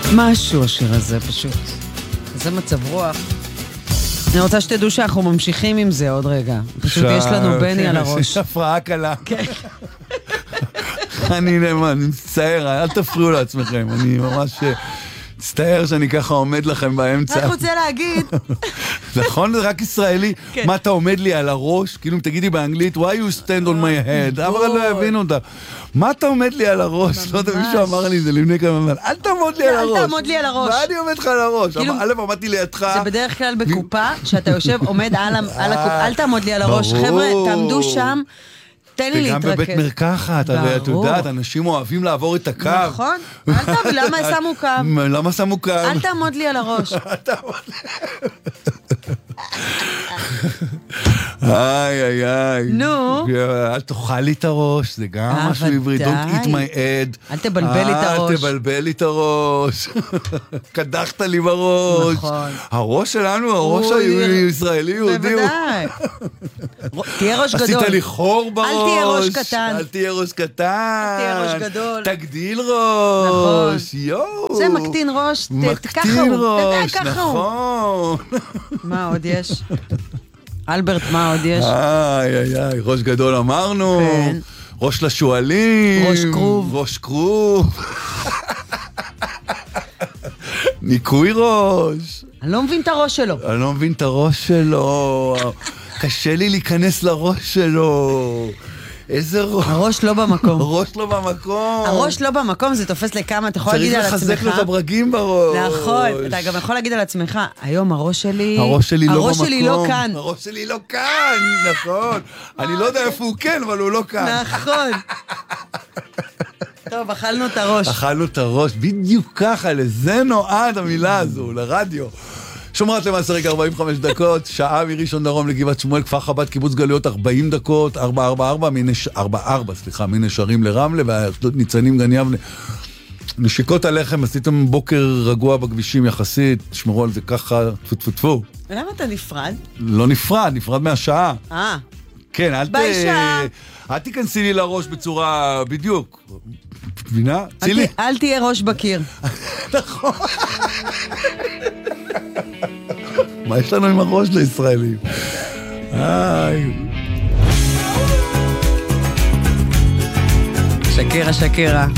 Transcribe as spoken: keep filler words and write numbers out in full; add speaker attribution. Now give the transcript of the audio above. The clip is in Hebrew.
Speaker 1: משהו השיר הזה פשוט. זה מצב רוח. אני רוצה שתדעו שאנחנו ממשיכים עם זה עוד רגע. פשוט יש לנו בני על הראש.
Speaker 2: יש הפרעה קלה.
Speaker 1: כן.
Speaker 2: אני מצטער, אל תפריעו לעצמכם. אני ממש מצטער שאני ככה עומד לכם באמצע.
Speaker 1: רק רוצה להגיד.
Speaker 2: נכון, זה רק ישראלי. מה אתה עומד לי על הראש? כאילו, תגידי באנגלית, why you stand on my head? אבל לא יבין אותה. מה אתה עומד לי על הראש? לא יודע, מישהו אמר לי זה לפני כמה זמן. אל תעמוד לי על הראש.
Speaker 1: אל תעמוד לי על הראש.
Speaker 2: מה אני עומד לך על הראש? א', עמדתי לידך.
Speaker 1: זה בדרך כלל בקופה, שאתה יושב, עומד על הקופה. אל תעמוד לי על הראש. חבר'ה, תעמדו שם. תן לי להתרכז.
Speaker 2: וגם בבית מרקחת, הרי את יודעת, אנשים אוהבים לעבור את הקו.
Speaker 1: נכון. אל תעמוד, למה שמו קו?
Speaker 2: למה שמו קו?
Speaker 1: אל תעמוד לי על הראש.
Speaker 2: אל תעמוד לי. איי, איי, איי.
Speaker 1: נו.
Speaker 2: אל תאכל לי את הראש, זה גם משהו עברי. Don't eat my head.
Speaker 1: אל תבלבל לי את הראש.
Speaker 2: אל תבלבל לי את הראש. קדחת לי בראש.
Speaker 1: נכון.
Speaker 2: הראש שלנו, הראש הישראלי יהודי.
Speaker 1: בוודאי. תהיה ראש גדול.
Speaker 2: עשית לי חור בראש.
Speaker 1: אל תהיה ראש קטן.
Speaker 2: אל תהיה ראש קטן.
Speaker 1: אל תהיה ראש גדול.
Speaker 2: תגדיל ראש. יואו.
Speaker 1: זה מקטין ראש.
Speaker 2: מקטין ראש, נכון.
Speaker 1: מה עוד יש? אלברט, מה עוד יש?
Speaker 2: איי, איי, איי, ראש גדול אמרנו.
Speaker 1: כן.
Speaker 2: ראש לשואלים.
Speaker 1: ראש קרוב.
Speaker 2: ראש קרוב. ניקוי ראש.
Speaker 1: אני לא מבין את הראש שלו.
Speaker 2: אני לא מבין את הראש שלו. קשה לי להיכנס לראש שלו. איזה ראש?
Speaker 1: הראש לא במקום.
Speaker 2: הראש לא במקום.
Speaker 1: הראש לא במקום, זה תופס לכמה, אתה יכול להגיד על עצמך.
Speaker 2: צריך לחזק לו את הברגים בראש.
Speaker 1: נכון, אתה גם יכול להגיד על עצמך, היום הראש שלי...
Speaker 2: הראש שלי לא במקום.
Speaker 1: הראש שלי לא כאן.
Speaker 2: הראש שלי לא כאן, נכון. אני לא יודע איפה הוא כן, אבל הוא לא כאן.
Speaker 1: נכון. טוב, אכלנו את הראש.
Speaker 2: אכלנו את הראש, בדיוק ככה, לזה נועד המילה הזו, לרדיו. שומרת למעשה רגע ארבעים וחמש דקות, שעה מראשון דרום לגבעת שמואל, כפר חב"ד, קיבוץ גלויות ארבעים דקות, ארבע ארבע ארבע, ארבע ארבע, סליחה, מנשרים לרמלה, והאשדות ניצנים גן יבנה. נשיקות עליכם, עשיתם בוקר רגוע בכבישים יחסית, תשמרו על זה ככה, טפו טפו טפו.
Speaker 1: למה אתה נפרד?
Speaker 2: לא נפרד, נפרד מהשעה.
Speaker 1: אה.
Speaker 2: כן, אל ת...
Speaker 1: ביי שעה.
Speaker 2: אל תיכנסי לי לראש בצורה בדיוק. מבינה? צילי.
Speaker 1: אל תהיה ראש בקיר.
Speaker 2: נכון. מה יש לנו עם הראש לישראלים? איי.
Speaker 1: שקרה, שקרה.